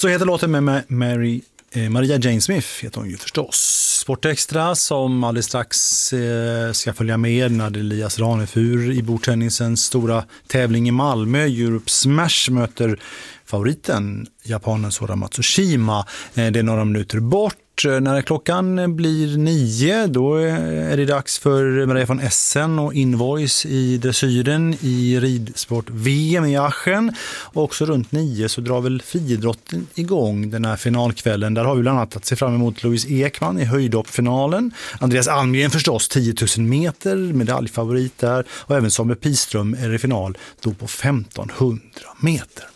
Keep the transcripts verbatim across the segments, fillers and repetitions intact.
Så heter låten med Mary, eh, Maria Jane Smith heter hon ju förstås. Sportextra som alldeles strax eh, ska följa med när Elias Ranefur i bordtennisens stora tävling i Malmö, Europe Smash, möter favoriten, japanen Sora Matsushima. Eh, det är några minuter bort. När klockan blir nio då är det dags för Maria von Essen och Invoice i dressyren i ridsport V M i Aachen. Och också runt nio så drar väl friidrotten igång den här finalkvällen. Där har vi bland annat att se fram emot Louise Ekman i höjdhoppfinalen. Andreas Almgren förstås tio tusen meter, medaljfavorit där. Och även Samuel Piström är i final då på femtonhundra meter.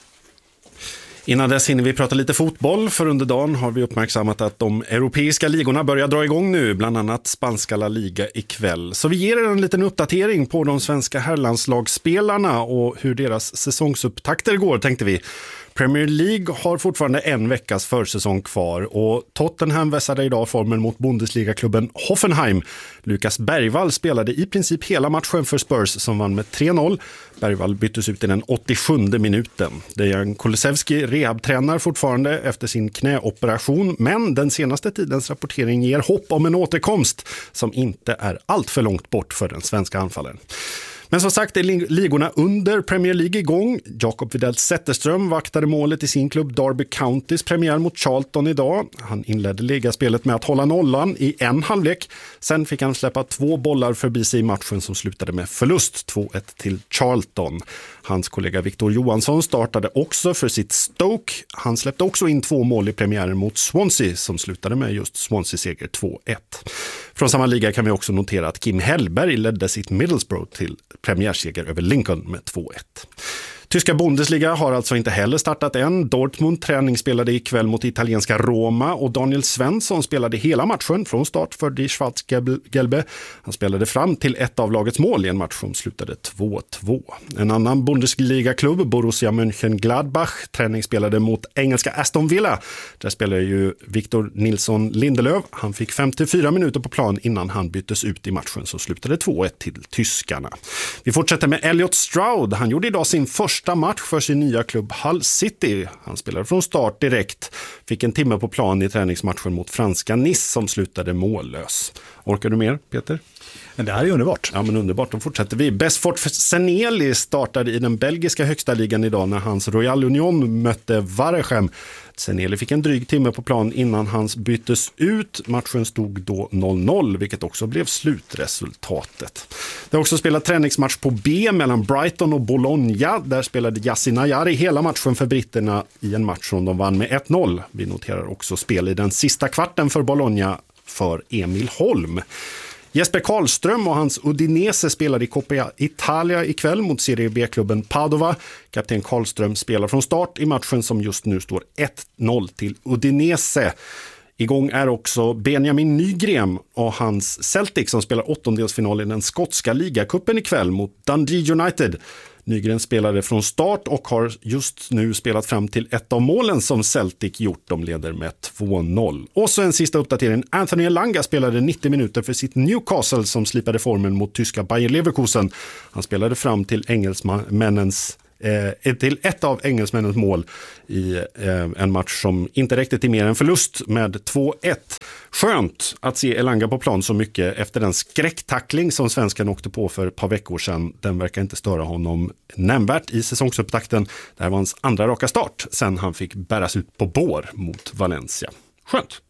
Innan dess hinner vi prata lite fotboll, för under dagen har vi uppmärksammat att de europeiska ligorna börjar dra igång nu, bland annat spanska La Liga ikväll. Så vi ger er en liten uppdatering på de svenska herrlandslagsspelarna och hur deras säsongsupptakter går, tänkte vi. Premier League har fortfarande en veckas försäsong kvar och Tottenham vässade idag formen mot Bundesliga-klubben Hoffenheim. Lukas Bergvall spelade i princip hela matchen för Spurs som vann med tre noll. Bergvall byttes ut i den åttiosjunde minuten. Dejan Kulusevski rehabtränar fortfarande efter sin knäoperation, men den senaste tidens rapportering ger hopp om en återkomst som inte är allt för långt bort för den svenska anfallaren. Men som sagt är ligorna under Premier League igång. Jakob Widell Zetterström vaktade målet i sin klubb Derby Countys premiär mot Charlton idag. Han inledde ligaspelet med att hålla nollan i en halvlek. Sen fick han släppa två bollar förbi sig i matchen som slutade med förlust två ett till Charlton. Hans kollega Victor Johansson startade också för sitt Stoke. Han släppte också in två mål i premiären mot Swansea som slutade med just Swansea-seger två ett. Från samma liga kan vi också notera att Kim Hellberg ledde sitt Middlesbrough till premiärseger över Lincoln med två ett. Tyska Bundesliga har alltså inte heller startat än. Dortmund träningsspelade ikväll mot italienska Roma och Daniel Svensson spelade hela matchen från start för Die Schwarz-Gelbe. Han spelade fram till ett av lagets mål i en match som slutade två två. En annan Bundesliga-klubb, Borussia Mönchengladbach, träningsspelade mot engelska Aston Villa. Där spelade ju Victor Nilsson Lindelöf. Han fick femtiofyra minuter på plan innan han byttes ut i matchen som slutade två ett till tyskarna. Vi fortsätter med Elliot Stroud. Han gjorde idag sin första Första match för sin nya klubb Hull City. Han spelade från start direkt. Fick en timme på plan i träningsmatchen mot franska Nice som slutade mållös. Orkar du mer, Peter? Det här är underbart. Ja, men underbart. Då fortsätter vi. Besford Seneli startade i den belgiska högsta ligan idag när hans Royal Union mötte Waregem. Seneli fick en dryg timme på plan innan hans byttes ut. Matchen stod då noll noll, vilket också blev slutresultatet. Det har också spelat träningsmatch på B mellan Brighton och Bologna. Där spelade Yassin Ayari hela matchen för britterna i en match som de vann med ett noll. Vi noterar också spel i den sista kvarten för Bologna för Emil Holm. Jesper Karlström och hans Udinese spelar i Coppa Italia ikväll mot Serie B-klubben Padova. Kapten Karlström spelar från start i matchen som just nu står ett noll till Udinese. Igång är också Benjamin Nygren och hans Celtic som spelar åttondelsfinal i den skotska ligacupen ikväll mot Dundee United. Nygren spelade från start och har just nu spelat fram till ett av målen som Celtic gjort. De leder med två noll. Och så en sista uppdatering. Anthony Elanga spelade nittio minuter för sitt Newcastle som slipade formen mot tyska Bayer Leverkusen. Han spelade fram till engelsmännens Eh, till ett av engelsmännens mål i eh, en match som inte räckte till mer än förlust med två ett. Skönt att se Elanga på plan så mycket efter den skräcktackling som svenskan åkte på för ett par veckor sedan. Den verkar inte störa honom nämnvärt i säsongsupptakten. Det här var hans andra raka start sen han fick bäras ut på bår mot Valencia. Skönt.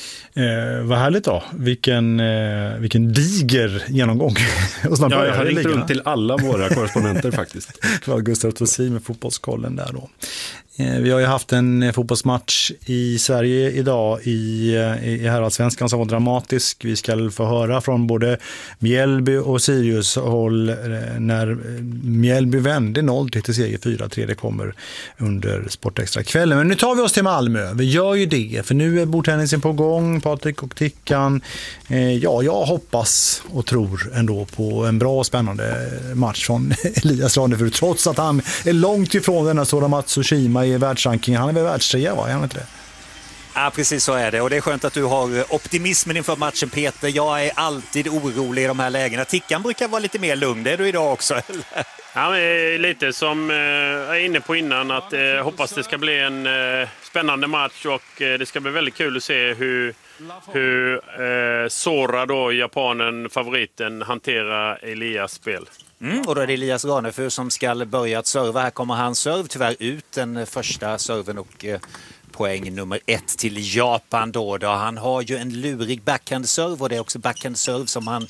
Eh, vad härligt då. Vilken, eh, vilken diger genomgång. Och snart ja, jag har ringt runt till alla våra korrespondenter faktiskt. Det var Gustav Tossin med fotbollskollen där då. Eh, vi har ju haft en eh, fotbollsmatch i Sverige idag i, eh, i herrallsvenskan som var dramatisk. Vi ska få höra från både Mjällby och Sirius håll eh, när Mjällby vände noll till seger fyra tre. Det kommer under Sportextra kvällen. Men nu tar vi oss till Malmö. Vi gör ju det, för nu är bordtennisen på gång. Patrik och Tickan. Eh, ja, jag hoppas och tror ändå på en bra och spännande match från Elias Ranefur, trots att han är långt ifrån denna Sora Matsushima i världsrankingen. Han är väl världstrea, va? Är han inte det? Ja, precis så är det. Och det är skönt att du har optimismen inför matchen, Peter. Jag är alltid orolig i de här lägena. Tickan brukar vara lite mer lugn. Det är du idag också, eller? Ja, men lite som jag är inne på innan, att eh, hoppas det ska bli en eh, spännande match, och eh, det ska bli väldigt kul att se hur, hur eh, Sora, då, japanen, favoriten, hanterar Elias spel. Mm, och då är det Elias Ranefur som ska börja att serva. Här kommer han serv tyvärr ut den första serven, och eh, poäng nummer ett till Japan då, då. Han har ju en lurig backhand-serv, och det är också backhand-serv som han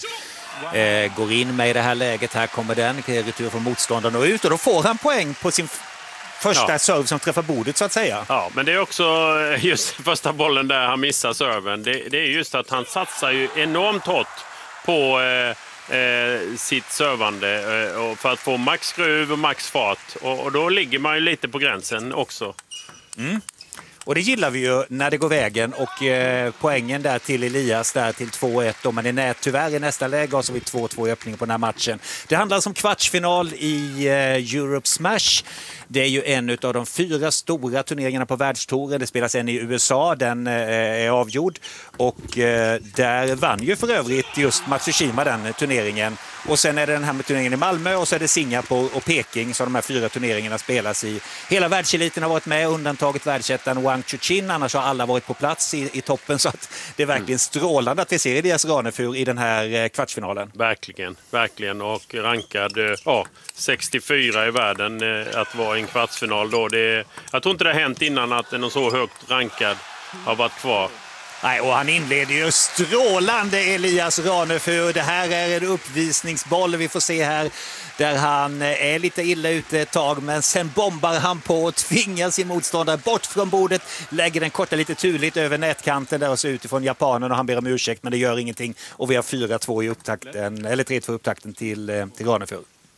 eh, går in med i det här läget. Här kommer den, retur från motståndaren och ut, och då får han poäng på sin första ja. serv som träffar bordet, så att säga. Ja, men det är också just första bollen där han missar serven. Det, det är just att han satsar ju enormt hårt på eh, Eh, sitt servande eh, för att få max skruv och max fart, och, och då ligger man ju lite på gränsen också. Mm. Och det gillar vi ju när det går vägen, och eh, poängen där till Elias där till två ett då, men det är nät, tyvärr i nästa läge, och så har vi två två i öppningen på den här matchen. Det handlar alltså om kvartsfinal i eh, Europe Smash. Det är ju en av de fyra stora turneringarna på världstouren. Det spelas en i U S A, den eh, är avgjord, och eh, där vann ju för övrigt just Matsushima den turneringen. Och sen är det den här med turneringen i Malmö, och så är det Singapore och Peking som de här fyra turneringarna spelas i. Hela världseliten har varit med, undantaget världsettan Wang Chuqin, annars har alla varit på plats i, i toppen, så att det är verkligen strålande att vi ser Elias Ranefur i den här eh, kvartsfinalen. Verkligen, verkligen, och rankad eh, ja, sextiofyra i världen eh, att vara i en kvartsfinal då. Det, jag tror inte det har hänt innan att någon så högt rankad har varit kvar. Nej, och han inleder ju strålande, Elias Ranefur. Det här är en uppvisningsboll vi får se här, där han är lite illa ute ett tag, men sen bombar han på och tvingar sin motståndare bort från bordet, lägger den korta lite turligt över nätkanten där och så utifrån japanen, och han ber om ursäkt, men det gör ingenting, och vi har fyra två i upptakten, eller tre två i upptakten till, till Ranefur.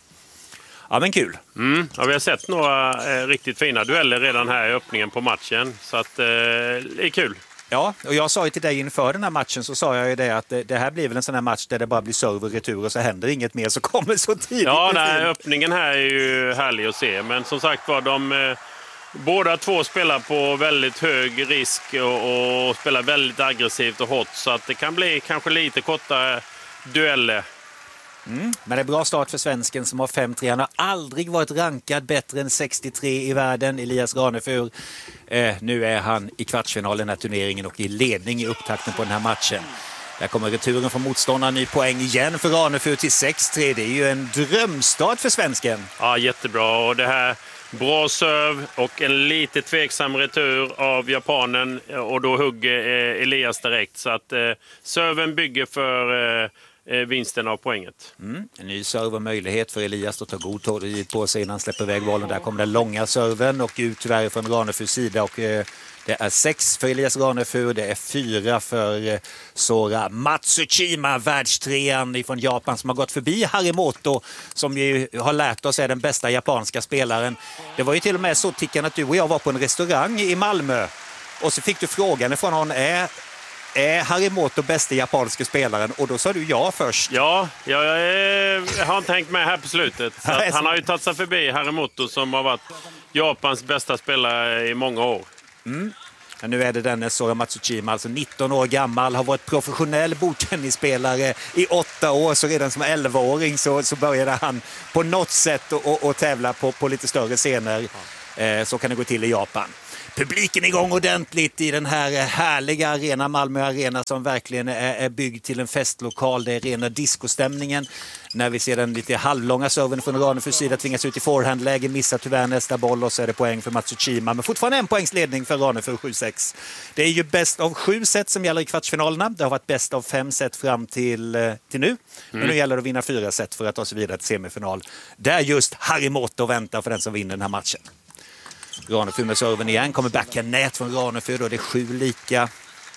Ja, men kul. Mm, ja, vi har sett några eh, riktigt fina dueller redan här i öppningen på matchen, så att eh, det är kul. Ja, och jag sa ju till dig inför den här matchen, så sa jag ju det att det, det här blir väl en sån här match där det bara blir serv och retur och så händer inget mer, så kommer så tidigt. Ja, nej, öppningen här är ju härlig att se, men som sagt var, de eh, båda två spelar på väldigt hög risk och, och spelar väldigt aggressivt och hårt, så att det kan bli kanske lite korta dueller. Mm. Men det är bra start för svensken som har fem tre. Han har aldrig varit rankad bättre än sextiotre i världen, Elias Ranefur. Eh, nu är han i kvartsfinalen i den här turneringen och i ledning i upptakten på den här matchen. Där kommer returen från motståndaren, ny poäng igen för Ranefur till sex tre. Det är ju en drömstart för svensken. Ja, jättebra. Och det här, bra serv och en lite tveksam retur av japanen, och då hugger eh, Elias direkt. Så att eh, serven bygger för eh, vinsten av poänget. Mm. En ny serv och möjlighet för Elias att ta god tid på sig innan han släpper iväg bollen. Där kommer den långa serven och ut tyvärr från Ranefurs sida, och eh, det är sex för Elias Ranefur, det är fyra för eh, Sora Matsushima, världstrean från Japan, som har gått förbi Harimoto, som vi har lärt oss är den bästa japanska spelaren. Det var ju till och med så, Tickan, att du och jag var på en restaurang i Malmö, och så fick du frågan från någon, är Är Harimoto bästa japanska spelaren? Och då sa du ja först. Ja, jag, jag har inte hängt med här på slutet. Så att han har ju tagit sig förbi Harimoto, som har varit Japans bästa spelare i många år. Mm. Men nu är det den Sora Matsushima, alltså nitton år gammal, har varit professionell bordtennisspelare i åtta år, så redan som elvaåring så, så började han på något sätt att tävla på, på lite större scener. Ja. Eh, så kan det gå till i Japan. Publiken igång ordentligt i den här härliga arena, Malmö Arena, som verkligen är, är byggd till en festlokal. Det är rena discostämningen. När vi ser den lite halvlånga serven från Ranefurs sida, tvingas ut i forehandläge, missar tyvärr nästa boll, och så är det poäng för Matsushima. Men fortfarande en poängsledning för Ranefur, sju sex. Det är ju bäst av sju set som gäller i kvartsfinalerna. Det har varit bäst av fem set fram till, till nu. Mm. Men nu gäller det att vinna fyra set för att ta sig vidare till semifinal. Där just Harimoto väntar för den som vinner den här matchen. Ranefur med serven igen, kommer backa nät från Ranefur, och det är sju lika.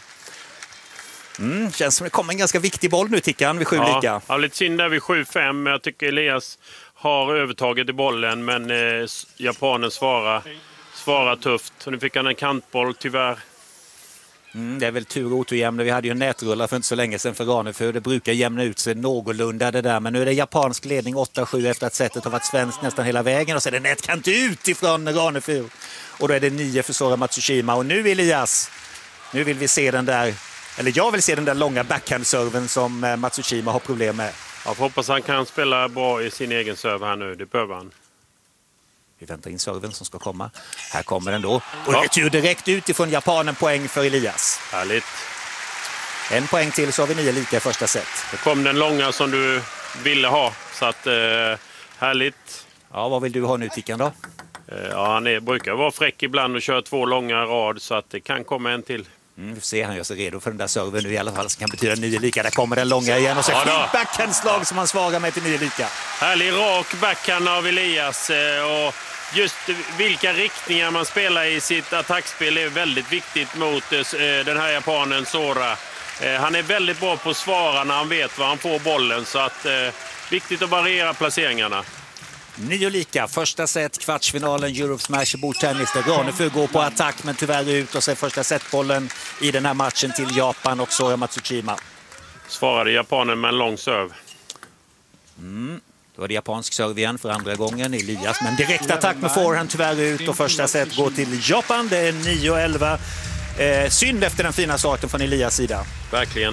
Mm, känns som det kommer en ganska viktig boll nu, Tickan, vid sju ja, lika. Ja, lite synd där vid sju fem. Jag tycker Elias har övertaget i bollen, men eh, japanen svarar, svarar tufft. Så nu fick han en kantboll, tyvärr. Mm, det är väl tur och oturjämn. Vi hade ju en nätrullar för inte så länge sedan för Ranefur. Det brukar jämna ut sig någorlunda det där. Men nu är det japansk ledning åtta sju efter att sättet har varit svensk nästan hela vägen. Och så är det nätkant ut ifrån Ranefur. Och då är det nio för Sora Matsushima. Och nu Elias, Nu vill vi se den där, eller jag vill se den där långa backhand-serven som eh, Matsushima har problem med. Jag hoppas han kan spela bra i sin egen serve här nu, det behöver han. Vi väntar in serven som ska komma. Här kommer den då. Och Ja. retur direkt utifrån Japanen, poäng för Elias. Härligt. En poäng till så har vi nio lika i första set. Det kom den långa som du ville ha, så att eh, härligt. Ja, vad vill du ha nu, Tickan, då? Eh, ja, han är, brukar vara fräck ibland och köra två långa rad, så att det kan komma en till. Mm, vi får se, han gör sig redo för den där serven nu i alla fall, som kan betyda nio lika. Där kommer den långa igen och så Ja då. fint backhandslag som han svarar med till nio lika. Härlig rak backhand av Elias, eh, och just vilka riktningar man spelar i sitt attackspel är väldigt viktigt mot eh, den här japanen Sora. Eh, han är väldigt bra på att svara när han vet var han får bollen, så att eh, viktigt att variera placeringarna. Nio lika, första set, kvartsfinalen, Europe Smash i bordtennis där Ranefur går på attack men tyvärr ut, och så är första setbollen i den här matchen till Japan och Sora Matsushima. Svarade japanen med en lång serve. Mm. Då är det japansk serve igen för andra gången. Elias, men direkt attack med forehand tyvärr ut, och första set går till Japan. Det är nio elva. Eh, synd efter den fina starten från Elias sida. Verkligen.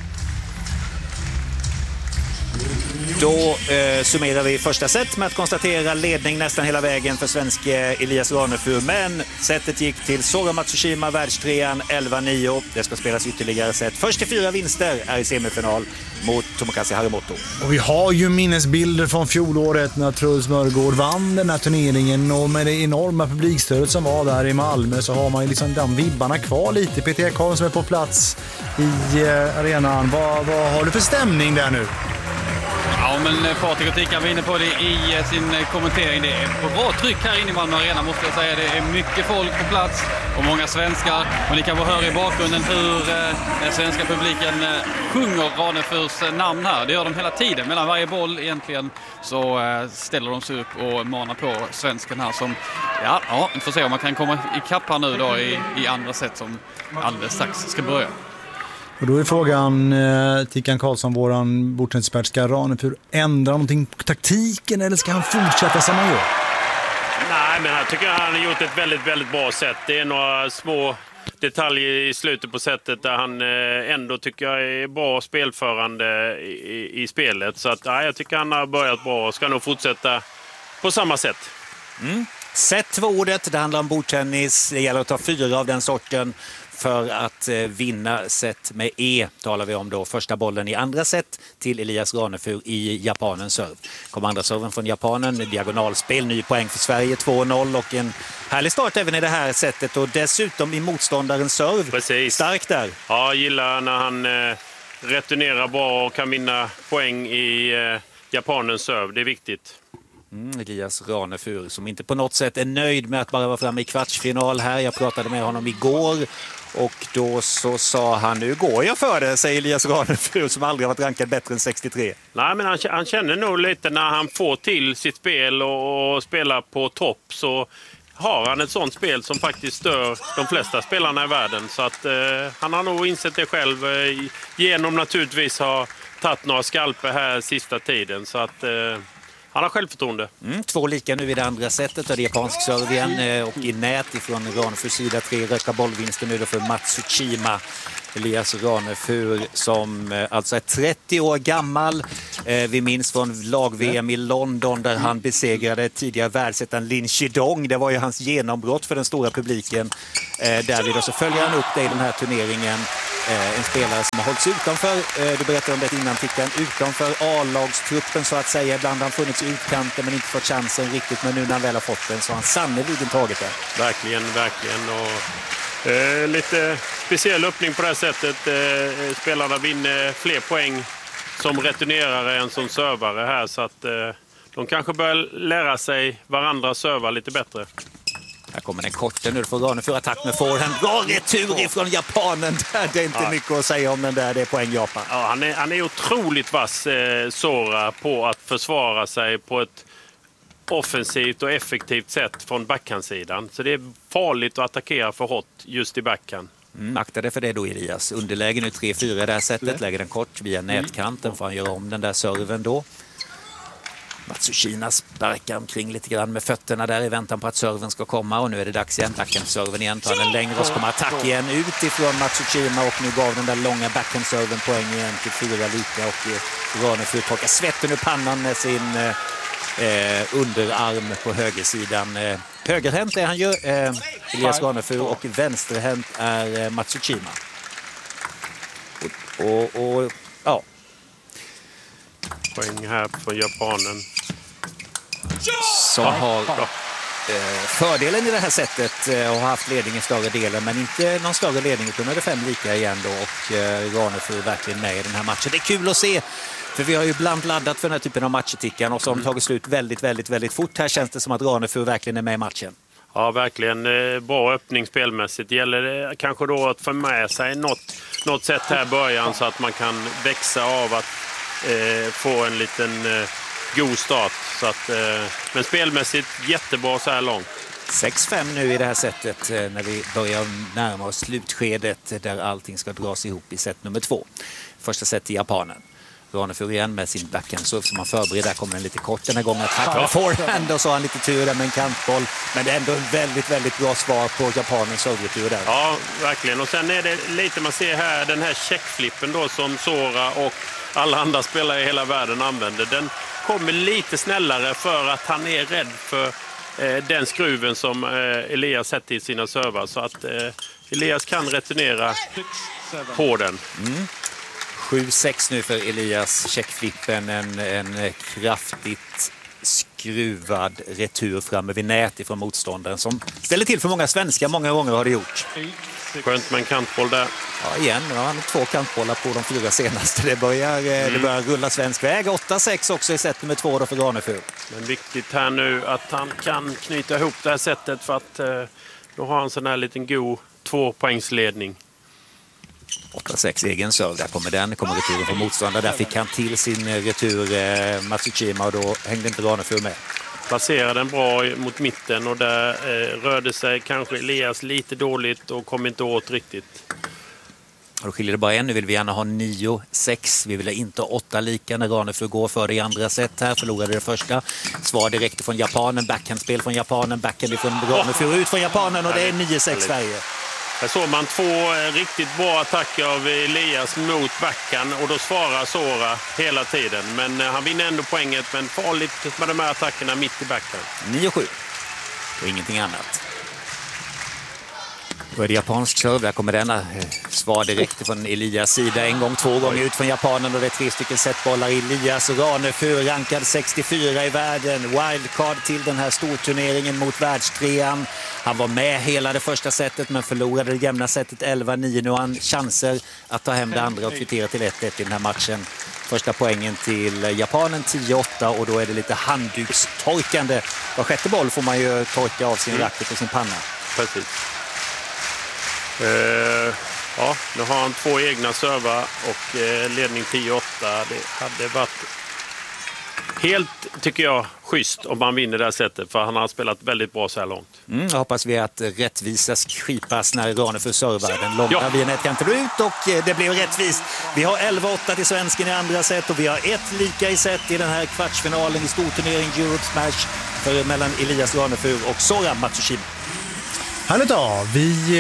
Då eh, summerar vi första set med att konstatera ledning nästan hela vägen för svensk eh, Elias Ranefur. Men setet gick till Sora Matsushima, världstrean, elva nio. Det ska spelas ytterligare set. Först till fyra vinster är i semifinal mot Tomokazu Harimoto. Och vi har ju minnesbilder från fjolåret när Truls Mörgård vann den här turneringen, och med det enorma publikstödet som var där i Malmö så har man ju liksom de vibbarna kvar lite. Peter Ekholm som är på plats i eh, arenan. Vad, vad har du för stämning där nu? Ja, men Patrik och Tickan var inne på det i sin kommentering. Det är bra tryck här inne i Malmö Arena, måste jag säga. Det är mycket folk på plats och många svenskar. Och ni kan få höra i bakgrunden hur eh, den svenska publiken eh, sjunger Ranefurs eh, namn här. Det gör de hela tiden. Mellan varje boll egentligen så eh, ställer de sig upp och manar på svensken här som, ja, ja, vi får se om man kan komma ikapp här nu då i, i andra set som alldeles strax ska börja. Och då är frågan, eh, Tickan Karlsson, våran bordtennisexpert, ska Ranefur ändra någonting på taktiken eller ska han fortsätta som han gör? Nej, men här tycker jag han har gjort ett väldigt, väldigt bra sätt. Det är några små detaljer i slutet på sättet där han eh, ändå tycker jag är bra spelförande i, i spelet. Så att, ja, jag tycker han har börjat bra och ska nog fortsätta på samma sätt. Mm. Set två ordet, det handlar om bordtennis. Det gäller att ta fyra av den sorten för att eh, vinna set med E, talar vi om då. Första bollen i andra set till Elias Ranefur i japanens serve. Kommer andra serven från japanen, diagonalspel, ny poäng för Sverige, två noll, och en härlig start även i det här setet, och dessutom i motståndarens serve. Precis. Starkt där. Ja, jag gillar när han eh, returnerar bra och kan vinna poäng i eh, japanens serve. Det är viktigt. Mm, Elias Ranefur som inte på något sätt är nöjd med att bara vara framme i kvartsfinal här. Jag pratade med honom igår och då så sa han, nu går jag för det, säger Elias Ranefur som aldrig har varit rankad bättre än sextiotre. Nej, men han, han känner nog lite när han får till sitt spel och, och spelar på topp, så har han ett sånt spel som faktiskt stör de flesta spelarna i världen. Så att eh, han har nog insett det själv eh, genom naturligtvis ha tagit några skalper här sista tiden. Så att eh, han har självförtroende. Mm, två lika nu i det andra setet och det är japansk serve igen, och i nät ifrån Ranefurs sida tre raka bollvinster nu då för Matsushima. Elias Ranefur som alltså är trettio år gammal. Eh, vi minns från lag-V M i London där han besegrade tidigare världsettan Lin Chidong. Det var ju hans genombrott för den stora publiken. Eh, därvid och så följer han upp det i den här turneringen. Eh, en spelare som har hållits utanför, eh, du berättade om det innan Tickan, utanför A-lagstruppen så att säga. Ibland har han funnits i utkanten men inte fått chansen riktigt, men nu när han väl har fått den så har han sannoliken tagit den. Verkligen, verkligen. Och, eh, lite speciell öppning på det här sättet. Eh, spelarna vinner fler poäng som returnerare än som servare här, så att eh, de kanske börjar lära sig varandra serva lite bättre. Här kommer den korten nu för Ranefur, attack med forehand. Bra retur ifrån japanen. Det är inte ja. mycket att säga om den där, det är poäng Japan. Ja, han, är, han är otroligt vass, eh, Sora, på att försvara sig på ett offensivt och effektivt sätt från backhandsidan. Så det är farligt att attackera för hårt just i backhand. Mm, akta det för det då Elias. Underläge nu tre fyra i det här sättet. Lägger den kort via nätkanten för han gör om den där serven då. Matsushima sparkar omkring lite grann med fötterna där i väntan på att serven ska komma, och nu är det dags igen. Backhand-serven igen, tar den längre och så kommer attack igen utifrån Matsushima, och nu gav den där långa backhand-serven poäng igen till fyra lika, och Ranefur torkar svetten ur pannan med sin eh, underarm på högersidan. Eh, högerhänt är han ju, eh, Elias Ranefur, och vänsterhänt är eh, Matsushima. Och, och, och ja. Poäng här från japanen. Som har eh, fördelen i det här sättet eh, och har haft ledning i större delen, men inte någon större ledning, utan är det fem lika igen då, och eh, Ranefur är verkligen med i den här matchen. Det är kul att se, för vi har ju ibland laddat för den här typen av matcher, och så har de tagit slut väldigt, väldigt, väldigt fort. Här känns det som att Ranefur verkligen är med i matchen. Ja, verkligen bra öppning spelmässigt. Det gäller kanske då att få med sig något, något sätt här i början så att man kan växa av att eh, få en liten eh, god start. Så att, eh, men spelmässigt jättebra så här långt. sex fem nu i det här sättet eh, när vi börjar närma oss slutskedet där allting ska dras ihop i set nummer två. Första set i japanen. Ranefur igen med sin backhand serve som man förbereder. Där kommer den lite kort den här gången. Attack med forehand, och så har han lite tur där med en kantboll. Men det är ändå en väldigt, väldigt bra svar på japanens servetur där. Ja, verkligen. Och sen är det lite man ser här, den här checkflippen då som Sora och alla andra spelare i hela världen använder. Den kommer lite snällare för att han är rädd för eh, den skruven som eh, Elias sätter i sina servar. Så att eh, Elias kan returnera på den. Mm. sju sex nu för Elias. Checkflippen, en, en kraftigt skruvad retur framme vid nät ifrån motståndaren som ställer till för många svenskar. Många gånger har det gjort. Skönt med en kantboll där. Ja, igen. Nu har han två kantbollar på de fyra senaste. Det börjar, mm. det börjar rulla svensk väg. åtta sex också i set nummer två då för Ranefur. Men viktigt här nu att han kan knyta ihop det här sättet, för att eh, då har han sån här liten god tvåpoängsledning. åtta sex egen serve, där kommer den, kommer returen från motståndare. Där fick han till sin retur eh, Matsushima, och då hängde inte Ranefur med. Placerade den bra mot mitten, och där eh, rörde sig kanske Elias lite dåligt och kom inte åt riktigt. Och då skiljer det bara en. Nu vill vi gärna ha nio sex. Vi vill inte ha åtta lika när Ranefur går för det i andra set här. Förlorade det första. Svar direkt från japanen. Backhandspel från japanen. Backhand från Ranefur ut från japanen, och det är nio sex Sverige. Här såg man två riktigt bra attacker av Elias mot backhand, och då svarar Sora hela tiden. Men han vinner ändå poänget, men farligt med de här attackerna mitt i backhand. nio sju. Och ingenting annat. Då är det japansk serve. Där kommer denna svar direkt från Elias sida. En gång, två gånger ut från japanen, och det är tre stycken setbollar. Elias Ranefur rankad sextiofyra i världen. Wildcard till den här storturneringen mot världstrean. Han var med hela det första setet men förlorade det jämna setet elva nio. Nu har han chanser att ta hem det andra och kvittera till ett ett i den här matchen. Första poängen till japanen tio åtta, och då är det lite handdukstorkande. Var sjätte boll får man ju torka av sin racket och sin panna. Precis. Uh, ja, nu har han två egna servar och uh, ledning tio åtta. Det hade varit helt, tycker jag, schysst om han vinner det här sättet, för han har spelat väldigt bra så här långt. Mm, jag hoppas vi att rättvisa skipas när Ranefur servar. Den långa ja. vinet kan ta ut, och det blev rättvist. Vi har elva åtta till svensken i andra set, och vi har ett lika i set i den här kvartsfinalen i storturnering Europe Smash för mellan Elias Ranefur och Sora Matsushima. Härligt då. Vi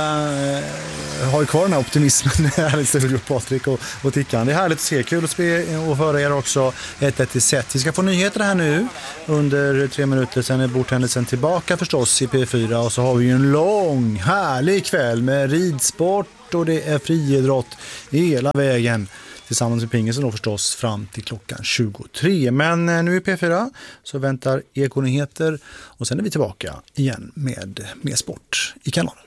eh, har ju kvar den här optimismen här i studio, Patrik och, och Tickan. Det är härligt att se, kul att spe och höra er också ett ett i set. Vi ska få nyheter här nu under tre minuter, sen är bordtennisen tillbaka förstås i P fyra, och så har vi ju en lång, härlig kväll med ridsport och det är friidrott hela vägen. Tillsammans med pingisen då förstås fram till klockan tjugotre. Men nu i P fyra så väntar Ekonyheter, och sen är vi tillbaka igen med mer sport i kanalen.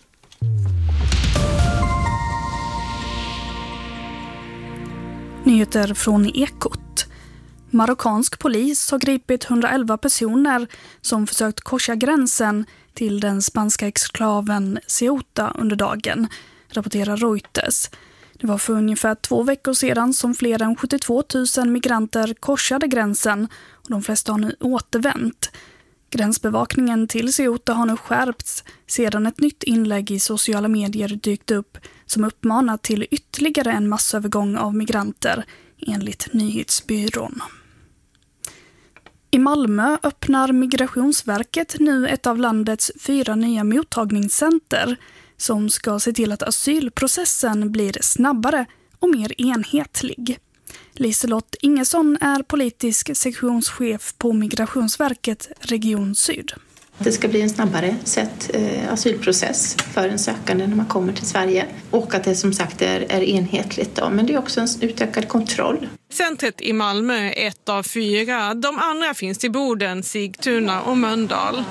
Nyheter från Ekot. Marockansk polis har gripit hundraelva personer som försökt korsa gränsen till den spanska exklaven Ceuta under dagen, rapporterar Reuters. Det var för ungefär två veckor sedan som fler än sjuttiotvå tusen migranter korsade gränsen, och de flesta har nu återvänt. Gränsbevakningen till Ceuta har nu skärpts sedan ett nytt inlägg i sociala medier dykt upp som uppmanar till ytterligare en massövergång av migranter, enligt nyhetsbyrån. I Malmö öppnar Migrationsverket nu ett av landets fyra nya mottagningscenter som ska se till att asylprocessen blir snabbare och mer enhetlig. Liselott Ingesson är politisk sektionschef på Migrationsverket Region Syd. Det ska bli en snabbare sätt, eh, asylprocess för en sökande när man kommer till Sverige. Och att det som sagt är, är enhetligt. Då. Men det är också en utökad kontroll. Centret i Malmö är ett av fyra. De andra finns i Boden, Sigtuna och Mölndal.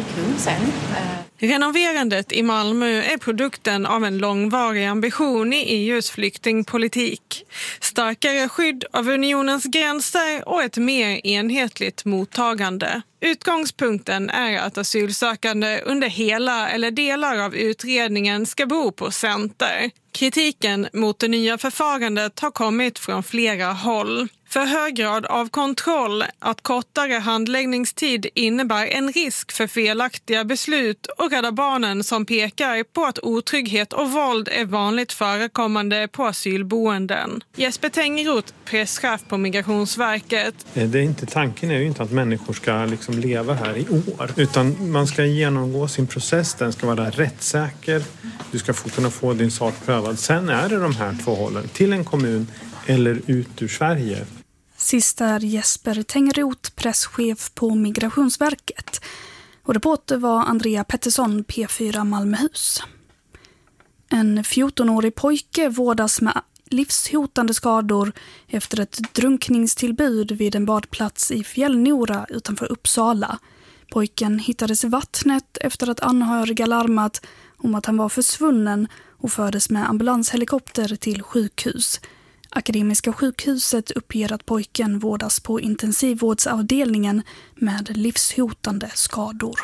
Renoverandet i Malmö är produkten av en långvarig ambition i E U:s flyktingpolitik. Starkare skydd av unionens gränser och ett mer enhetligt mottagande. Utgångspunkten är att asylsökande under hela eller delar av utredningen ska bo på center. Kritiken mot det nya förfarandet har kommit från flera håll. För hög grad av kontroll, att kortare handläggningstid innebär en risk för felaktiga beslut och Rädda Barnen som pekar på att otrygghet och våld är vanligt förekommande på asylboenden. Jesper Tengroth, presschef på Migrationsverket. Det är inte, tanken är ju inte att människor ska liksom leva här i år, utan man ska genomgå sin process, den ska vara rättssäker, du ska få, kunna få din sak prövad. Sen är det de här två hållen, till en kommun eller ut ur Sverige. Sist är Jesper Tengroth, presschef på Migrationsverket. Och reporter var Andrea Pettersson, P fyra Malmöhus. En fjortonårig pojke vårdas med livshotande skador efter ett drunkningstillbud vid en badplats i Fjällnora utanför Uppsala. Pojken hittades i vattnet efter att anhöriga larmat om att han var försvunnen och fördes med ambulanshelikopter till sjukhus. Akademiska sjukhuset uppger att pojken vårdas på intensivvårdsavdelningen med livshotande skador.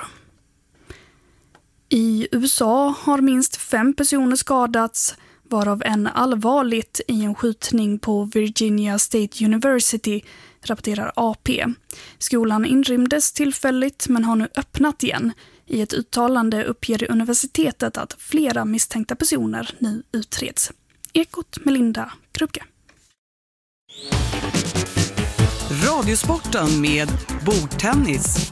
I U S A har minst fem personer skadats, varav en allvarligt i en skjutning på Virginia State University, rapporterar A P. Skolan inrymdes tillfälligt men har nu öppnat igen. I ett uttalande uppger universitetet att flera misstänkta personer nu utreds. Ekot med Linda Krupke. Radiosporten med bordtennis.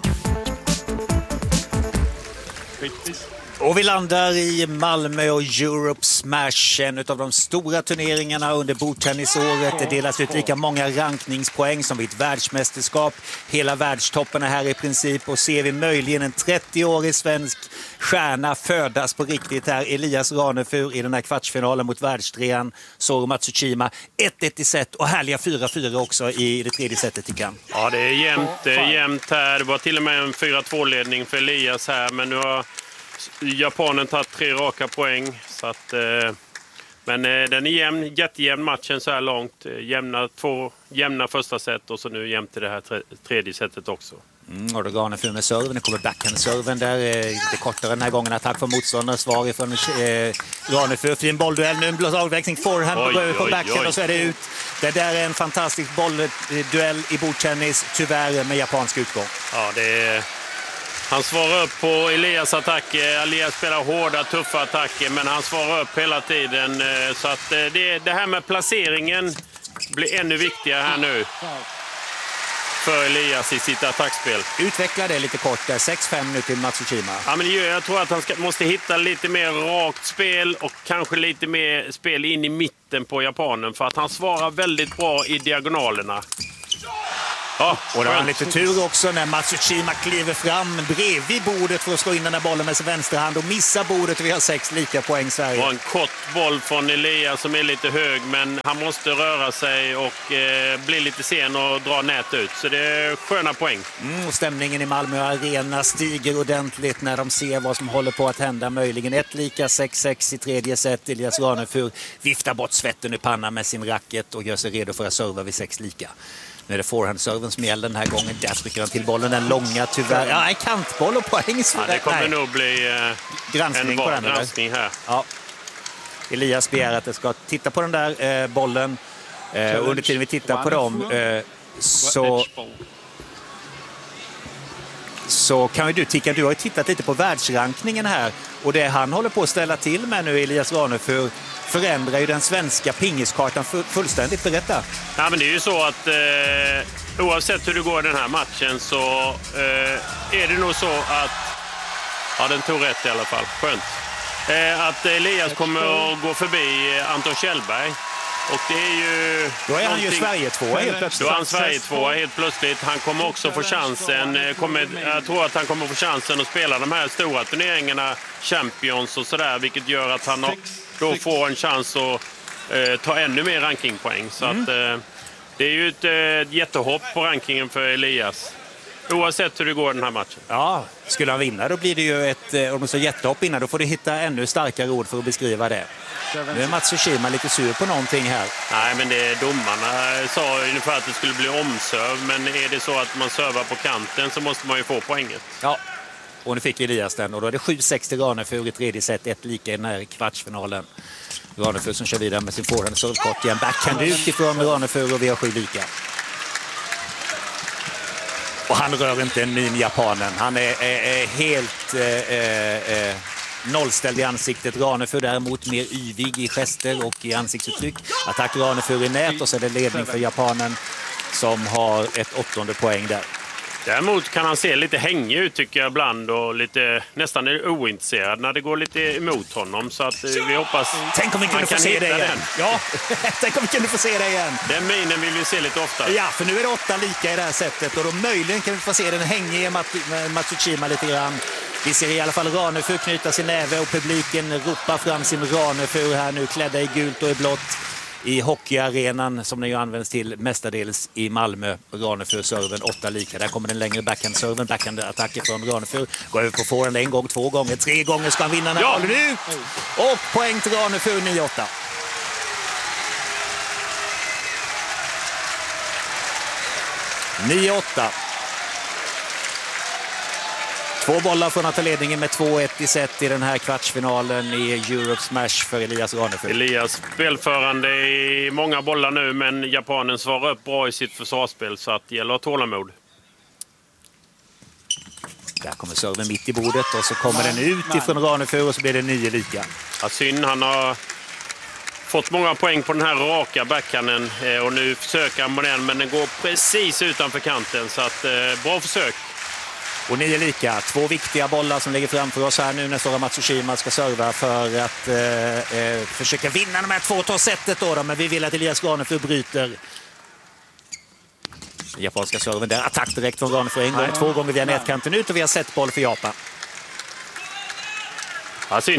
Och vi landar i Malmö och Europe Smash, en av de stora turneringarna under bordtennisåret. Det delas ut lika många rankningspoäng som vid ett världsmästerskap. Hela världstoppen är här i princip, och ser vi möjligen en trettioårig svensk stjärna födas på riktigt här. Elias Ranefur i den här kvartsfinalen mot världstrean Soro Matsushima. ett ett i set och härliga fyra fyra också i det tredje setet i kan. Ja, det är jämnt, det är jämnt här. Det var till och med en fyra två-ledning för Elias här, men nu har Japanen tagit tre raka poäng. Så att, eh, men eh, den är jämn, jättejämn matchen så här långt. Jämna, två jämna första set och så nu jämnt i det här tre, tredje setet också. Mm, och då Ranefur med serven, det kommer backhand-serven där, eh, lite kortare den här gången. Attack från motståndare, svar ifrån eh, Ranefur. Fin bollduell, nu en blås avväxling, forehand oj, på backhand oj. Och så är det ut. Det där är en fantastisk bollduell i bordtennis, tyvärr med japansk utgång. Ja, det är... Han svarar upp på Elias attacker. Elias spelar hårda, tuffa attacker, men han svarar upp hela tiden. Så att det, det här med placeringen blir ännu viktigare här nu för Elias i sitt attackspel. Utveckla det lite kort där, sex fem nu till Matsushima. Ja, men jag tror att han ska, måste hitta lite mer rakt spel och kanske lite mer spel in i mitten på japanen, för att han svarar väldigt bra i diagonalerna. Ja, och det var lite tur också när Matsushima kliver fram bredvid bordet för att slå in den här bollen med sin vänsterhand och missar bordet, och vi har sex lika poäng Sverige. Det var en kort boll från Elias som är lite hög, men han måste röra sig och eh, bli lite sen och dra nät ut. Så det är sköna poäng. Mm, och stämningen i Malmö Arena stiger ordentligt när de ser vad som håller på att hända. Möjligen ett lika, sex sex i tredje set. Elias Ranefur viftar bort svetten i pannan med sin racket och gör sig redo för att serva vid sex lika. Nu är det forehand-serven som gäller den här gången. Där trycker han till bollen, den långa tyvärr. Ja, en kantboll och poäng. Ja, det kommer Nej. nog bli eh, granskning en på den, granskning här. Ja. Elias begär att det ska titta på den där eh, bollen. Eh, under tiden vi tittar på dem eh, så... Så kan ju du tycka, du har ju tittat lite på världsrankningen här, och det han håller på att ställa till med nu, Elias Ranefur, förändrar ju den svenska pingiskartan fullständigt. Berätta. Ja, men det är ju så att eh, oavsett hur det går i den här matchen så eh, är det nog så att, ja den tog rätt i alla fall, skönt. Eh, att Elias kommer att gå förbi Anton Kjellberg. Och det är ju... Då är han ju Sverige tvåa helt plötsligt. Då är han Sverige tvåa helt plötsligt. Han kommer också få chansen. Kommer, jag tror att han kommer få chansen att spela de här stora turneringarna, Champions och sådär. Vilket gör att han då får en chans att eh, ta ännu mer rankingpoäng. Så mm. att, eh, det är ju ett eh, jättehopp på rankingen för Elias. Oavsett hur det går den här matchen. Ja, skulle han vinna då blir det ju ett, om du så jättehopp innan, då får du hitta ännu starkare ord för att beskriva det. Nu är Matsushima lite sur på någonting här. Nej, men det, domarna sa ungefär att det skulle bli omserv, men är det så att man servar på kanten så måste man ju få poänget. Ja, och nu fick Elias den och då är det sju sex till Ranefur i tredje set, ett lika i den här kvartsfinalen. Ranefur som kör vidare med sin forehand servkort igen. Backhand utifrån Ranefur och vi har sju lika. Och han rör inte en min japanen. Han är, är, är helt eh, eh, nollställd i ansiktet. Ranefur däremot mer yvig i gester och i ansiktsuttryck. Attack Ranefur i nät och så är det ledning för japanen som har ett åttonde poäng där. Däremot kan han se lite hängig ut tycker jag ibland och lite nästan ointresserad när det går lite emot honom. Så att vi hoppas tänk om vi kunde få se det igen. Den. Ja, tänk om vi kunde få se det igen. Den minen vill vi se lite ofta. Ja, för nu är det åtta lika i det här sättet och då möjligen kan vi få se den hängiga Matsushima lite grann. Vi ser i alla fall Ranefur knyta sin näve och publiken ropar fram sin Ranefur här nu klädda i gult och i blått. I hockeyarenan som den ju används till mestadels i Malmö. Ranefur serven åtta lika. Där kommer den längre backhand-serven. Backhand-attacker från Ranefur. Går över på forehand en gång, två gånger, tre gånger ska han vinna den här ja. bollen ut. Och poäng till Ranefur nio åtta. nio åtta. Två bollar från att ta ledningen med två ett i set i den här kvartsfinalen i Europe Smash för Elias Ranefur. Elias spelförande i många bollar nu, men japanen svarar upp bra i sitt försvarsspel så att det gäller att ha tålamod. Där kommer serven mitt i bordet och så kommer den ut ifrån Ranefur och så blir det nio lika. Ja, synd, han har fått många poäng på den här raka backhanden och nu försöker han med den, men den går precis utanför kanten så att bra försök. Och nio lika, två viktiga bollar som ligger framför oss här nu när Sora Matsushima ska serva för att eh, eh, försöka vinna de här två tar-sättet då, då, men vi vill att Elias Ranefur bryter. Japanska serven där, attack direkt från Ranefur en gång, två gånger via nätkanten ut och vi har sett boll för Japan. Ja, synd.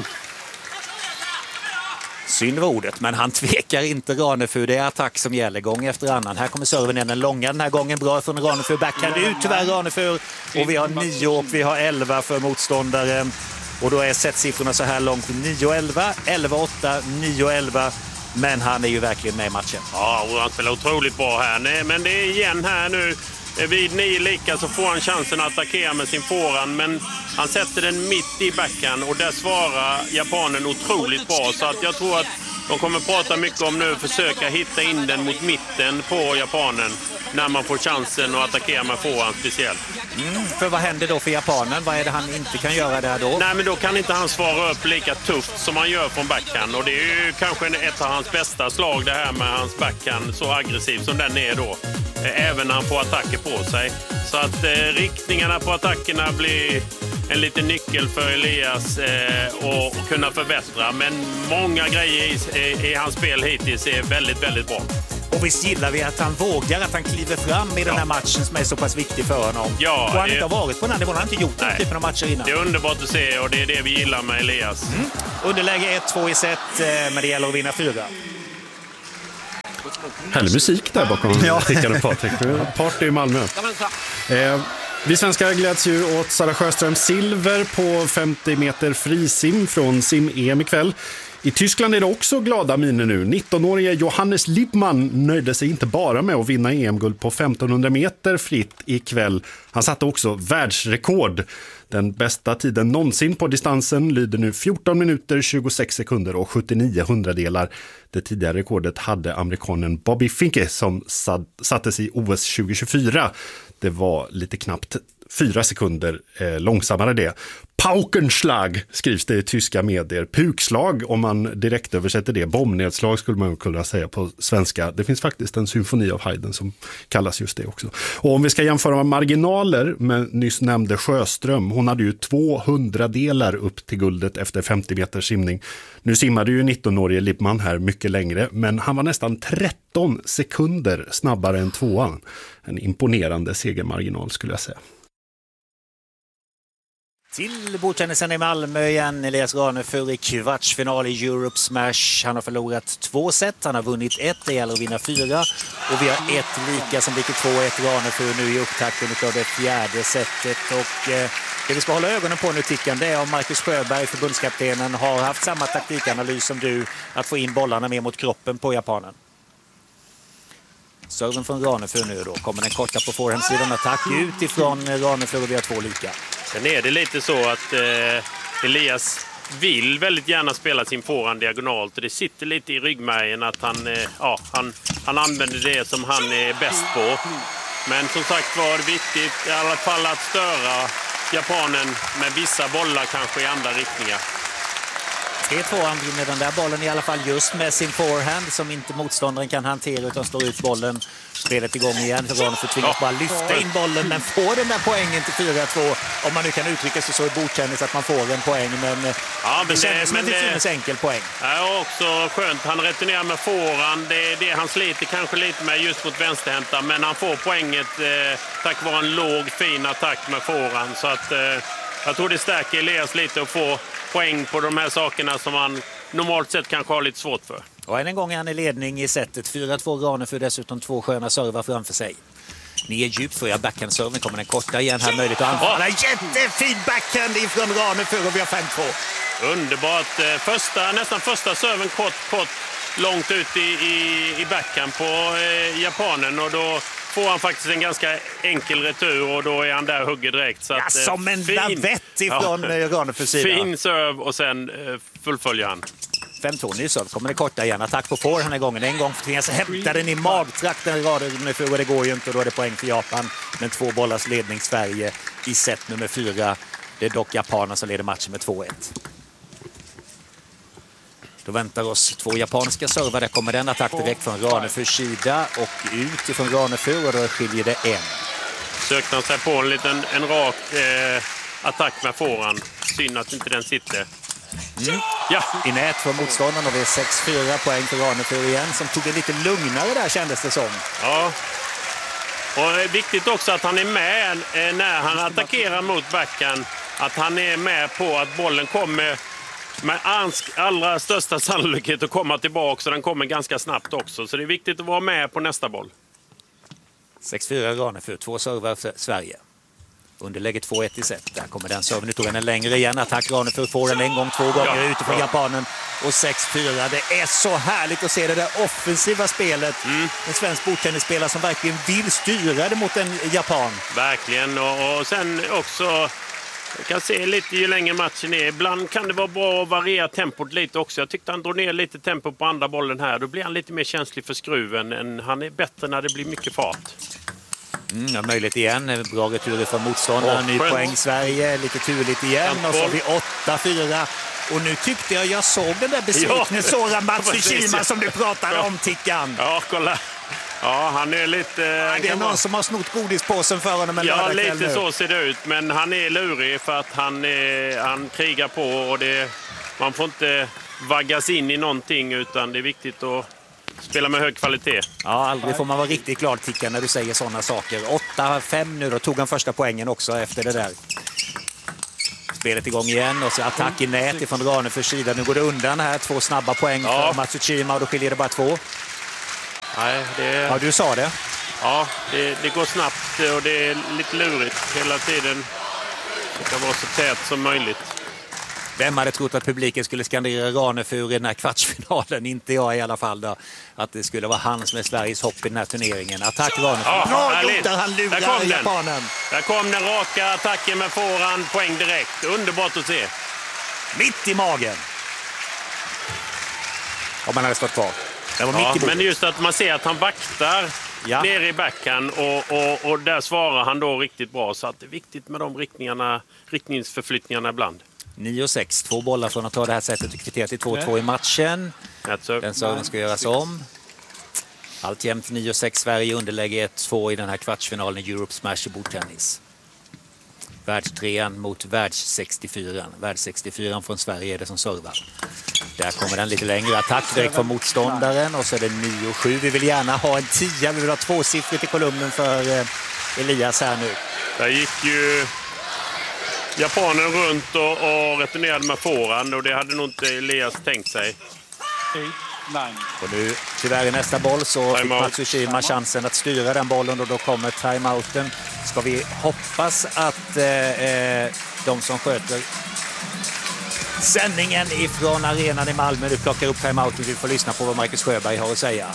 Synd var ordet, men han tvekar inte Ranefur. Det är attack som gäller gång efter annan. Här kommer serven igen, den långa den här gången. Bra från Ranefur, backhand ut tyvärr Ranefur. Och vi har nio och vi har elva för motståndaren. Och då är setsiffrorna så här långt nio elva, elva åtta, nio elva. Men han är ju verkligen med i matchen. Ja, och han spelar otroligt bra här. Men det är igen här nu. Vid nio lika så får han chansen att attackera med sin forehand, men han sätter den mitt i backhand och där svarar japanen otroligt bra. Så att jag tror att de kommer prata mycket om nu försöka hitta in den mot mitten på japanen när man får chansen att attackera med forehand speciellt. Mm, för vad händer då för japanen? Vad är det han inte kan göra där då? Nej, men då kan inte han svara upp lika tufft som han gör från backhand. Och det är ju kanske ett av hans bästa slag det här med hans backhand, så aggressiv som den är då. Även när han får attacker på sig. Så att eh, riktningarna på attackerna blir en liten nyckel för Elias eh, och, och kunna förbättra. Men många grejer i, i, i hans spel hittills är väldigt, väldigt bra. Och visst gillar vi att han vågar, att han kliver fram i den här matchen som är så pass viktig för honom. Ja, och han det... inte har varit på den här nivån, han har inte gjort den typen av matcher innan. Det är underbart att se och det är det vi gillar med Elias. Mm. Underläge ett två i set, men det gäller att vinna fyra. Härlig musik där bakom ja. Tickar och Patrik. Party i Malmö. Eh, vi svenskar gläds ju åt Sara Sjöströms silver på femtio meter frisim från sim-E M ikväll. I Tyskland är det också glada miner nu. nittonårige Johannes Lippmann nöjde sig inte bara med att vinna E M-guld på femtonhundra meter fritt ikväll. Han satte också världsrekord. Den bästa tiden någonsin på distansen lyder nu fjorton minuter, tjugosex sekunder och sjuttionio hundradelar. Det tidigare rekordet hade amerikanen Bobby Finke som sattes i O S tjugo tjugofyra. Det var lite knappt fyra sekunder eh, långsammare det. Paukenschlag skrivs det i tyska medier. Pukslag, om man direkt översätter det. Bombnedslag skulle man kunna säga på svenska. Det finns faktiskt en symfoni av Haydn som kallas just det också. Och om vi ska jämföra marginaler med nyss nämnde Sjöström. Hon hade ju tvåhundra delar upp till guldet efter femtio meters simning. Nu simmade ju nittonårige Lippmann här mycket längre, men han var nästan tretton sekunder snabbare än tvåan. En imponerande segermarginal skulle jag säga. Till bordtennisen i Malmö igen. Elias Ranefur i kvartsfinal i Europe Smash. Han har förlorat två set, han har vunnit ett, det gäller att vinna fyra. Och vi har ett lika som blir till två ett Ranefur nu i upptakten av det fjärde setet. Och eh, det vi ska hålla ögonen på nu, Tickan, det är om Marcus Sjöberg, förbundskaptenen, har haft samma taktikanalys som du, att få in bollarna mer mot kroppen på japanen. Serven från Ranefur nu då. Kommer den korta på forehandsidan, attack utifrån Ranefur och vi har två lika. Sen är det lite så att eh, Elias vill väldigt gärna spela sin forehand diagonalt och det sitter lite i ryggmärgen att han, eh, ja, han, han använder det som han är bäst på. Men som sagt var det viktigt i alla fall att störa japanen med vissa bollar kanske i andra riktningar. tre två, han vinner den där bollen i alla fall just med sin forehand som inte motståndaren kan hantera utan slår ut bollen. Spelet igång igen för Ranefur tvingas bara lyfta in bollen men får den där poängen till fyra två, om man nu kan uttrycka sig så i bordtennis att man får en poäng, men, ja, men det känns som att det finns enkel poäng. Ja, också skönt. Han returnerar med forehand. Det är det han sliter kanske lite med just mot vänsterhänta, men han får poänget eh, tack vare en låg fin attack med forehand, så att eh, jag tror det stärker Elias lite att få poäng på de här sakerna som han normalt sett kanske har lite svårt för. Och än en gång är han i ledning i setet. fyra två Ranefur, dessutom två sköna servar framför sig. Ner djupt för jag backhandserven, kommer den korta igen här, möjligt att anfalla. Jättefin backhand ifrån Ranefur och vi har fem två. Underbart. Första, nästan första serven kort, kort långt ut i, i, i backhand på eh, japanen och då får han faktiskt en ganska enkel retur och då är han där och hugger direkt. Så ja, att, som en lavett ifrån ja, Ranefurs sida. Fin serv och sen eh, fullföljer han. fem två ny serv, kommer det korta igen. Attack på forehand den här gången. En gång tvingas hämta den i magtrakten. Ranefur och det går ju inte och då är det poäng för Japan. Men två bollars ledning Sverige i set nummer fyra. Det är dock japanerna som leder matchen med två ett. Då väntar oss två japanska servar. Där kommer den attack direkt från Ranefurs sida och ut ifrån Ranefur och då skiljer det en. Sökte han sig på en liten en rak eh, attack med forehand. Synd att inte den sitter. Mm. Ja, i nät för motståndaren och vi är sex fyra poäng för Ranefur igen som tog det lite lugnare där kändes det som. Ja. Och viktigt också att han är med eh, när han attackerar mot backen. Att han är med på att bollen kommer med allra största sannolikhet att komma tillbaka så den kommer ganska snabbt också. Så det är viktigt att vara med på nästa boll. sex fyra Ranefur, två servar för Sverige. Underlägget två ett i set. Där kommer den serven. Nu tog den en längre igen. Attack Ranefur får den en gång, två gånger ja, utifrån ja. japanen. Och sex fyra. Det är så härligt att se det där offensiva spelet. Mm. En svensk bordtennisspelare som verkligen vill styra det mot en japan. Verkligen. Och, och sen också... Jag kan se lite ju längre matchen är. Ibland kan det vara bra att variera tempot lite också. Jag tyckte han drog ner lite tempo på andra bollen här. Då blir han lite mer känslig för skruven. Än han är bättre när det blir mycket fart. Mm, ja, möjligt igen. Bra retur från motståndaren. Ny poäng Sverige. Lite turligt igen. Och så har vi åtta fyra. Och nu tyckte jag jag såg den där besvikne ja. Sora Matsushima som du pratade om, Tickan. Ja, kolla. Ja, han är lite... Ja, det är någon som har snott godispåsen för honom. Ja, lite nu. Så ser det ut. Men han är lurig för att han, är, han krigar på. Och det, man får inte vaggas in i någonting utan det är viktigt att spela med hög kvalitet. Ja, aldrig får man vara riktigt glad, Tickan, när du säger sådana saker. åtta fem nu, då tog han första poängen också efter det där. Spelet igång igen och så attack i nät ifrån Ranefurs sida. Nu går det undan här. Två snabba poäng ja. för Matsushima och då skiljer det bara två. Nej, det... Ja, du sa det. Ja, det, det går snabbt och det är lite lurigt hela tiden. Det kan vara så tät som möjligt. Vem hade trott att publiken skulle skandera Ranefur i den här kvartsfinalen? Inte jag i alla fall då. Att det skulle vara han som är Sveriges hopp i den här turneringen. Attack Ranefur. Ja, bra gjort där han lurar där kom japanen. Där kom den raka attacken med forehand, poäng direkt. Underbart att se. Mitt i magen. Om man hade stått kvar. Det var ja, mitt i men just att man ser att han vaktar Ja. Ner i backhand och, och, och där svarar han då riktigt bra. Så att det är viktigt med de riktningarna, riktningsförflyttningarna ibland. nio sex, två bollar från att ta det här sättet och kvittera till två två i matchen. Den serven ska göras om. Alltjämt nio sex, Sverige underläge ett två i den här kvartsfinalen i Europe Smash i bordtennis. Världstrean mot världs sextiofyra. Världs sextiofyra från Sverige är det som servar. Där kommer den lite längre attack direkt från motståndaren och så är det nio sju. Vi vill gärna ha en tia, vi vill ha tvåsiffrigt i kolumnen för eh, Elias här nu. Där gick ju japanen runt och, och returnerade med forehand och det hade nog inte Elias tänkt sig. Och nu tyvärr i nästa boll så fick Matsushima chansen att styra den bollen och då kommer timeouten. Ska vi hoppas att eh, de som sköter sändningen ifrån arenan i Malmö nu plockar upp timeouten. Vi får lyssna på vad Marcus Sjöberg har att säga.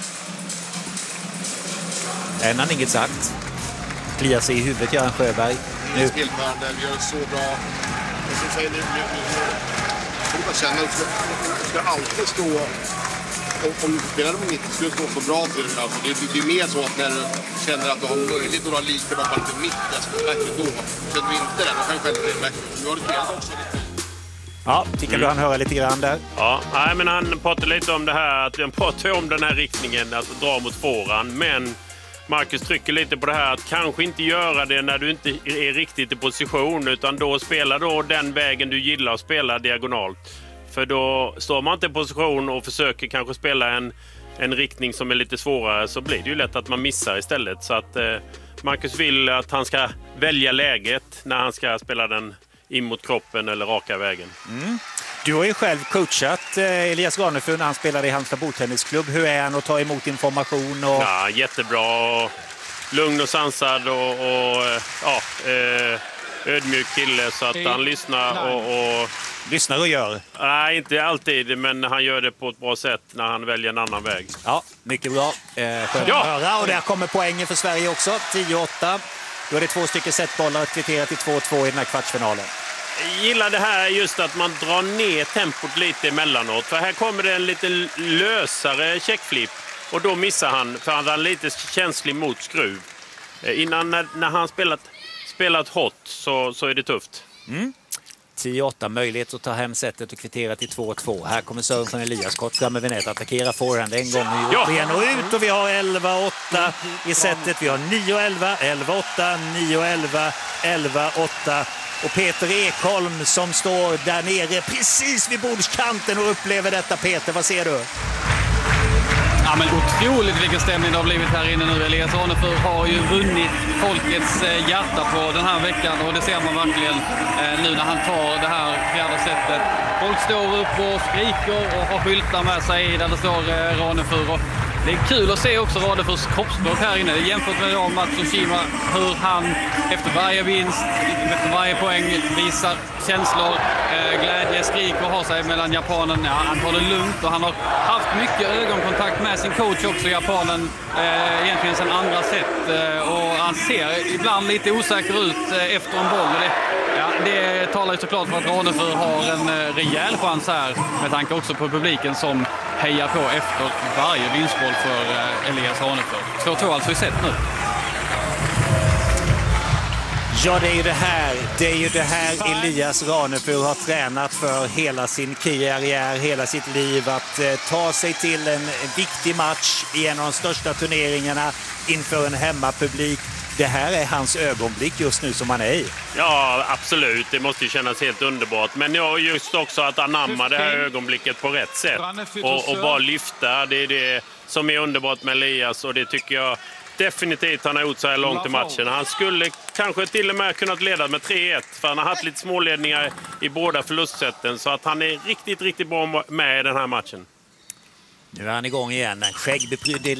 Än han inget sagt. Kliar sig i huvudet, Göran Sjöberg. Nu. Spelvärde, vi gör det så bra. Och så säger nu, nu, nu, nu. Jag känner att du ska alltid stå, om, om du spelar med mitt, ska du stå så bra till det. Alltså, det, det, det är mer så att när du känner att du har möjlighet att ha lite, bara lite mitt, alltså, då känner du inte det. Då kan du själv bli bättre. Nu har du spelat också lite. Ja, tycker mm. du han höra lite grann där? Ja, nej, men han pratar lite om det här, att han pratar om den här riktningen, alltså dra mot forehand, men Marcus trycker lite på det här att kanske inte göra det när du inte är riktigt i position utan då spela då den vägen du gillar att spela diagonalt. För då står man inte i position och försöker kanske spela en, en riktning som är lite svårare så blir det ju lätt att man missar istället. Så att eh, Marcus vill att han ska välja läget när han ska spela den in mot kroppen eller raka vägen. Mm. Du har ju själv coachat eh, Elias Ranefur när han spelade i Halmstad bordtennisklubb. Hur är han att ta emot information? Och... Ja, jättebra. Och lugn och sansad och, och ja, eh, ödmjuk kille så att han lyssnar och, och... Lyssnar och gör? Nej, inte alltid, men han gör det på ett bra sätt när han väljer en annan väg. Ja, mycket bra. Eh, skönt ja. att höra. Och där kommer poängen för Sverige också. tio åtta. Då är det två stycken setbollar att kvittera till två två i den här kvartsfinalen. Jag gillar det här just att man drar ner tempot lite emellanåt. För här kommer det en lite lösare checkflip. Och då missar han, för han är lite känslig mot skruv. Innan när, när han spelat, spelat hot så, så är det tufft. Mm. tio åtta, möjlighet att ta hem sättet och kvittera till två två. Här kommer serven från Elias, kort fram med Vinet, attackera forehand en gång nu upp igen och ut. Och vi har elva åtta i sättet. Vi har nio elva, elva åtta, nio elva, elva åtta. Och Peter Ekholm som står där nere precis vid bordskanten och upplever detta. Peter, vad ser du? Ja, men otroligt vilken stämning det har blivit här inne nu. Elias Ranefur har ju vunnit folkets hjärta på den här veckan och det ser man verkligen eh, nu när han tar det här fjärde sättet. Folk står upp och skriker och har skyltar med sig där det står eh, Ranefur. Och det är kul att se också Ranefurs kroppsspråk här inne. Jämfört med då Matsushima, hur han efter varje vinst, efter varje poäng visar känslor, eh, glädje, skrik och har sig mellan japanen. Ja, han tar det lugnt och han har haft mycket ögonkontakt med sin coach också, japanen, eh, egentligen sedan andra sätt. Eh, och han ser ibland lite osäker ut eh, efter en boll. Det, ja, det talar ju såklart för att Ranefur har en eh, rejäl chans här med tanke också på publiken som hejar på efter varje vinstboll för eh, Elias Ranefur. två två alltså i set nu. Ja, det är ju det här. Det är ju det här Elias Ranefur har tränat för hela sin karriär, hela sitt liv. Att eh, ta sig till en, en viktig match i en av de största turneringarna inför en hemmapublik. Det här är hans ögonblick just nu som han är i. Ja, absolut. Det måste ju kännas helt underbart. Men jag just också att anamma det här ögonblicket på rätt sätt. Och, och bara lyfta. Det är det som är underbart med Elias och det tycker jag definitivt han har gjort så här långt i matchen. Han skulle kanske till och med kunnat leda med tre ett för han har haft lite småledningar i båda förlustsätten så att han är riktigt, riktigt bra med i den här matchen. Nu är han igång igen. En skäggbeprydd